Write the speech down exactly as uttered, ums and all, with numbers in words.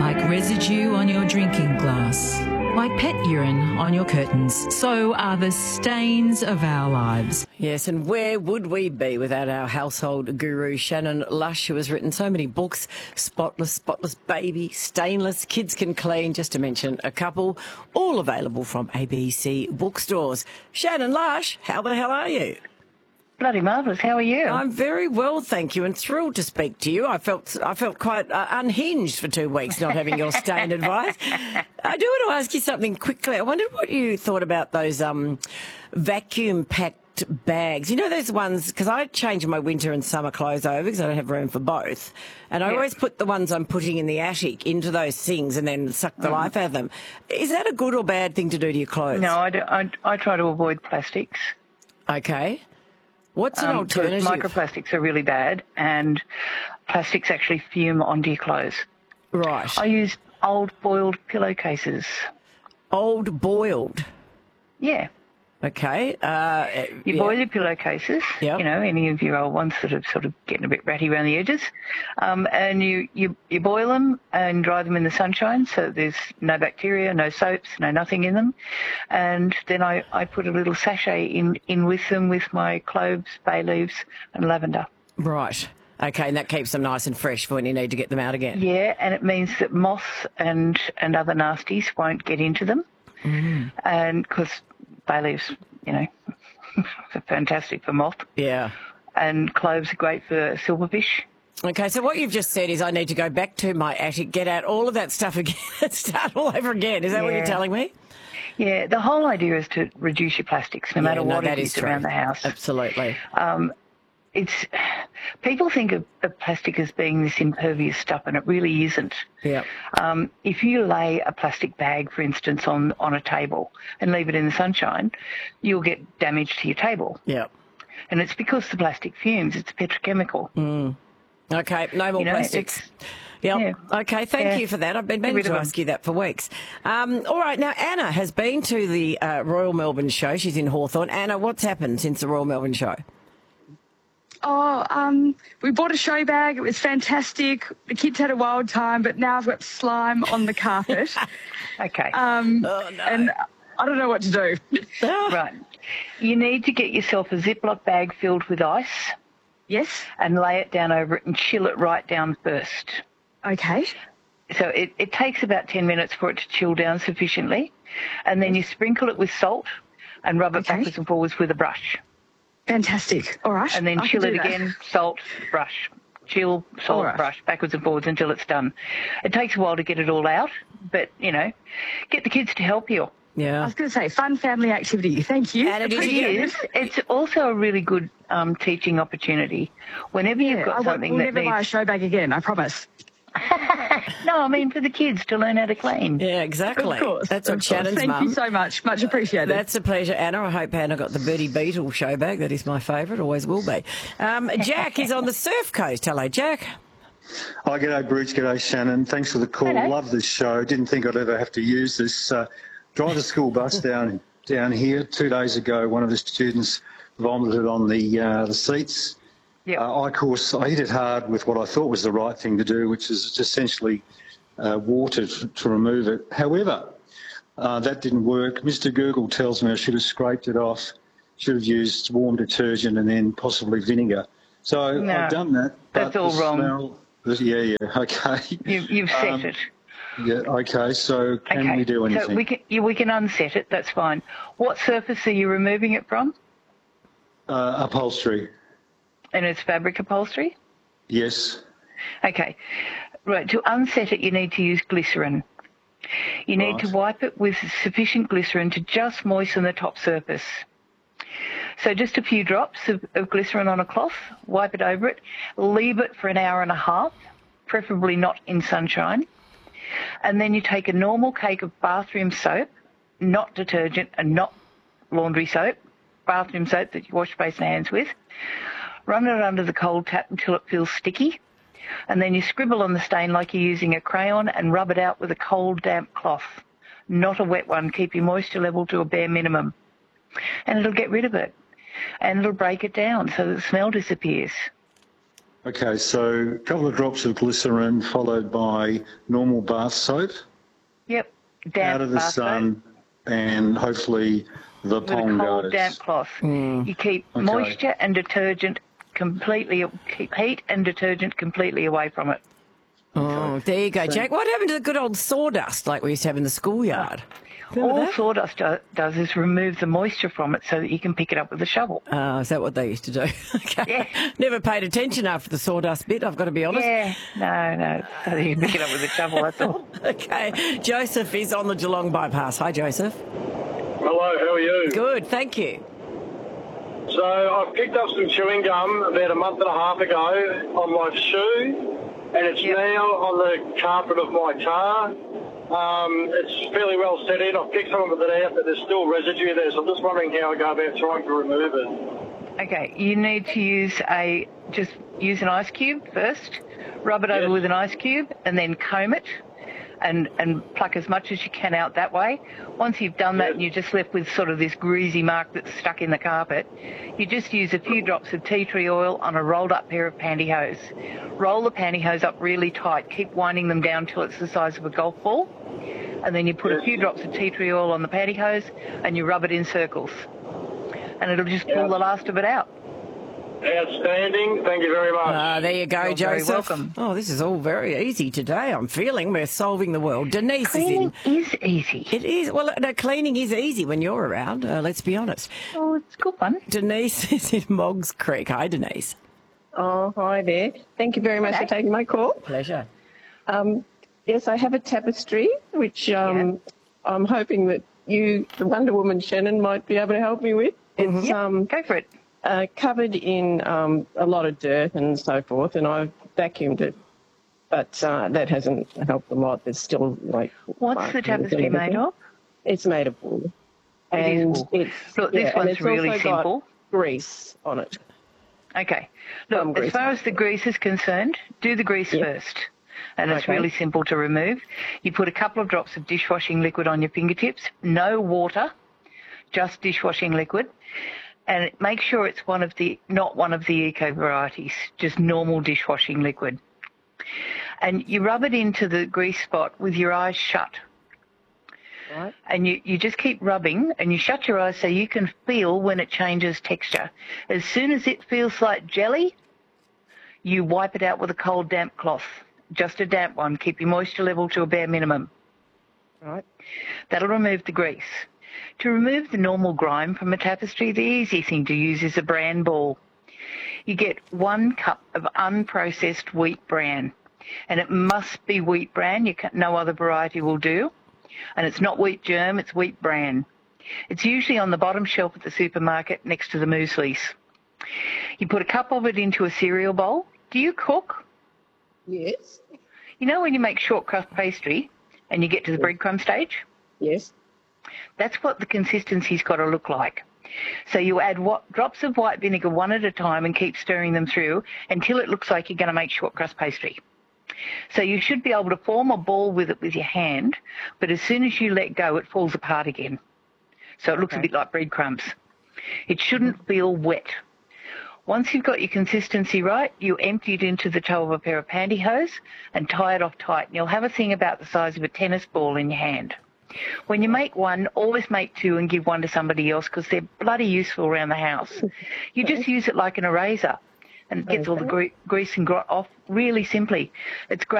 Like residue on your drinking glass, like pet urine on your curtains, so are the stains of our lives. Yes, and where would we be without our household guru, Shannon Lush, who has written so many books, Spotless, Spotless Baby, Stainless, Kids Can Clean, just to mention a couple, all available from A B C bookstores. Shannon Lush, how the hell are you? Bloody marvellous. How are you? I'm very well, thank you, and thrilled to speak to you. I felt I felt quite uh, unhinged for two weeks not having your stain advice. I do want to ask you something quickly. I wondered what you thought about those um, vacuum-packed bags. You know those ones, because I change my winter and summer clothes over because I don't have room for both. And I Yeah. always put the ones I'm putting in the attic into those things and then suck the mm. life out of them. Is that a good or bad thing to do to your clothes? No, I, do, I, I try to avoid plastics. Okay. What's an um, alternative? Microplastics are really bad, and plastics actually fume onto your clothes. Right. I use old boiled pillowcases. Old boiled? Yeah. Okay. Uh, you yeah. boil your pillowcases, yep. you know, any of your old ones that are sort of getting a bit ratty around the edges, um, and you, you, you boil them and dry them in the sunshine so there's no bacteria, no soaps, no nothing in them. And then I, I put a little sachet in, in with them with my cloves, bay leaves and lavender. Right. Okay, and that keeps them nice and fresh for when you need to get them out again. Yeah, and it means that moths and, and other nasties won't get into them. Mm. And because bay leaves, you know, are fantastic for moth. Yeah. And cloves are great for silverfish. Okay, so what you've just said is I need to go back to my attic, get out all of that stuff again and start all over again. Is that yeah. what you're telling me? Yeah, the whole idea is to reduce your plastics no yeah, matter no, what it is, is around the house. Absolutely. Um, it's people think of, of plastic as being this impervious stuff, and it really isn't. Yeah. Um, if you lay a plastic bag, for instance, on, on a table and leave it in the sunshine, you'll get damage to your table. Yeah. And it's because the plastic fumes. It's petrochemical. Mm. Okay, no more you know, plastics. Yep. Yeah. Okay, thank yeah. you for that. I've been meaning to ask you that for weeks. Um, all right, now Anna has been to the uh, Royal Melbourne show. She's in Hawthorn. Anna, what's happened since the Royal Melbourne show? Oh, um, we bought a show bag. It was fantastic. The kids had a wild time, but now I've got slime on the carpet. Okay. Um, oh, no. And I don't know what to do. Right. You need to get yourself a Ziploc bag filled with ice. Yes. And lay it down over it and chill it right down first. Okay. So it, it takes about ten minutes for it to chill down sufficiently. And then you sprinkle it with salt and rub it Okay. backwards and forwards with a brush. Fantastic. All right. And then I chill can it do that. again, salt, brush. Chill, salt, All right. brush, backwards and forwards until it's done. It takes a while to get it all out, but, you know, get the kids to help you. I Yeah. was going to say, fun family activity. Thank you. Anna, did It you get is. It's also a really good um, teaching opportunity. Whenever you've Yeah, got I won't, something we'll that never needs... buy a show bag again, I promise. No, I mean for the kids to learn how to clean. Yeah, exactly. Of course. That's of what course. Shannon's Thank mum. you so much. Much appreciated. That's a pleasure, Anna. I hope Anna got the Birdie Beetle show bag. That is my favourite, always will be. Um, Jack is on the Surf Coast. Hello, Jack. Hi, g'day, Bruce. G'day, Shannon. Thanks for the call. Hello. Love this show. Didn't think I'd ever have to use this. Uh, drive the school bus down down here. Two days ago, one of the students vomited on the uh, the seats. Yeah. Uh, I, of course, I hit it hard with what I thought was the right thing to do, which is essentially uh, water to, to remove it. However, uh, that didn't work. Mister Google tells me I should have scraped it off, should have used warm detergent and then possibly vinegar. So No, I've done that. that's but all the wrong. Smell, yeah, yeah, okay. You, you've set Um, it. Yeah, okay, so can Okay. we do anything? So we can, yeah, we can unset it. That's fine. What surface are you removing it from? Uh, upholstery, And it's fabric upholstery? yes. Okay. Right. To unset it, you need to use glycerin. You need Right. to wipe it with sufficient glycerin to just moisten the top surface. So just a few drops of, of glycerin on a cloth, wipe it over it, leave it for an hour and a half, preferably not in sunshine. And then you take a normal cake of bathroom soap, not detergent and not laundry soap, bathroom soap that you wash face and hands with, run it under the cold tap until it feels sticky, and then you scribble on the stain like you're using a crayon and rub it out with a cold, damp cloth, not a wet one. Keep your moisture level to a bare minimum, and it'll get rid of it, and it'll break it down so that the smell disappears. Okay, so a couple of drops of glycerin followed by normal bath soap Yep. Damp out of the bath soap sun, and hopefully the with a pong cold, goes. damp cloth. You keep Okay. moisture and detergent completely, keep heat and detergent completely away from it. Oh, there you go, Jack. What happened to the good old sawdust like we used to have in the schoolyard? Remember All that? sawdust do, does is remove the moisture from it so that you can pick it up with a shovel. Oh, is that what they used to do? Okay. Yeah. Never paid attention after the sawdust bit, I've got to be honest. Yeah, no, no, so that you can pick it up with a shovel, that's all. Okay. Joseph is on the Geelong bypass. Hi, Joseph. Hello, how are you? Good, thank you. So I picked up some chewing gum about a month and a half ago on my shoe, and it's Yep. now on the carpet of my car. Um, it's fairly well set in. I've picked some of it out, but there's still residue there, so I'm just wondering how I go about trying to remove it. Okay, you need to use a, just use an ice cube first, rub it over Yes. with an ice cube, and then comb it and, and pluck as much as you can out that way. Once you've done that Yes. and you're just left with sort of this greasy mark that's stuck in the carpet, you just use a few drops of tea tree oil on a rolled up pair of pantyhose. Roll the pantyhose up really tight, keep winding them down till it's the size of a golf ball, and then you put a Yes. few drops of tea tree oil on the pantyhose and you rub it in circles. And it'll just pull Yeah. the last of it out. Outstanding. Thank you very much. Ah, there you go, You're very Joseph. welcome. Oh, this is all very easy today. I'm feeling we're solving the world. Denise Cleaning is in. is easy. It is. Well, no, cleaning is easy when you're around, uh, let's be honest. Oh, it's good fun. Denise is in Moggs Creek. Hi, Denise. Oh, hi there. Thank you very much for taking my call. Pleasure. Um, yes, I have a tapestry, which um, I'm hoping that you, the Wonder Woman Shannon, might be able to help me with. It's Yep, um, go for it. uh, covered in um, a lot of dirt and so forth, and I've vacuumed it, but uh, that hasn't helped a lot. There's still like... What's marks the and tapestry made everything. of? It's made of wool. It is And wool. it's, Look, this yeah, and one's it's really also got simple. grease on it. Okay. Some Look, as grease. far as the grease is concerned, do the grease Yeah. first. And it's Okay. really simple to remove. You put a couple of drops of dishwashing liquid on your fingertips, no water, just dishwashing liquid. And make sure it's one of the, not one of the eco varieties, just normal dishwashing liquid. And you rub it into the grease spot with your eyes shut. Right. And you, you just keep rubbing and you shut your eyes so you can feel when it changes texture. As soon as it feels like jelly, you wipe it out with a cold, damp cloth. Just a damp one. Keep your moisture level to a bare minimum. Right. That'll remove the grease. To remove the normal grime from a tapestry, the easy thing to use is a bran ball. You get one cup of unprocessed wheat bran, and it must be wheat bran. You can, no other variety will do. And it's not wheat germ, it's wheat bran. It's usually on the bottom shelf at the supermarket next to the mueslis. You put a cup of it into a cereal bowl. Do you cook? Yes. You know when you make short crust pastry and you get to the breadcrumb stage? Yes. That's what the consistency's got to look like. So you add what, drops of white vinegar one at a time and keep stirring them through until it looks like you're going to make short crust pastry. So you should be able to form a ball with it with your hand, but as soon as you let go, it falls apart again. So it looks Okay. a bit like breadcrumbs. It shouldn't feel wet. Once you've got your consistency right, you empty it into the toe of a pair of pantyhose and tie it off tight. And you'll have a thing about the size of a tennis ball in your hand. When you make one, always make two and give one to somebody else because they're bloody useful around the house. You just use it like an eraser and it gets all the gre- grease and grot off really simply. It's great.